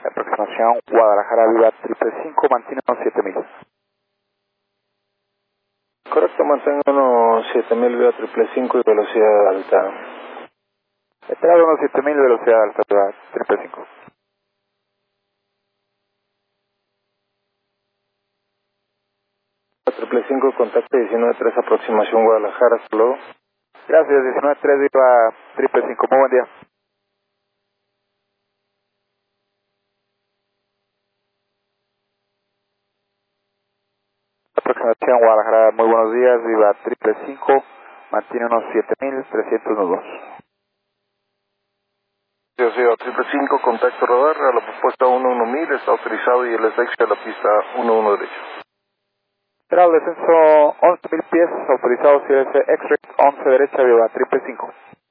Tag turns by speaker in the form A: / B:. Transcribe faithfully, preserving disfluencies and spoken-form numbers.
A: Aproximación Guadalajara, viva triple cinco, mantiene unos siete mil.
B: Correcto, mantengo unos siete mil, viva triple cinco y velocidad alta.
A: Esperado unos siete mil, velocidad alta, viva triple cinco.
B: Triple cinco, contacto diecinueve tres, aproximación Guadalajara, hasta luego.
A: Gracias, diecinueve tres, viva triple cinco, muy buen día. Aproximación Guadalajara, muy buenos días, viva triple cinco, mantiene unos siete mil trescientos nudos.
B: Yo soy triple cinco, contacto radar, a la propuesta uno uno mil, está autorizado y el S X a la pista uno uno derecho.
A: Esperado descenso once mil pies, autorizado C S X-Ray once derecha, viva triple cinco.